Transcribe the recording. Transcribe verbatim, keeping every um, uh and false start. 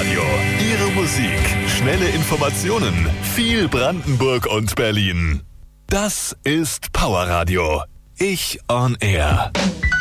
Radio. Ihre Musik, schnelle Informationen, viel Brandenburg und Berlin. Das ist Power Radio. Ich on Air.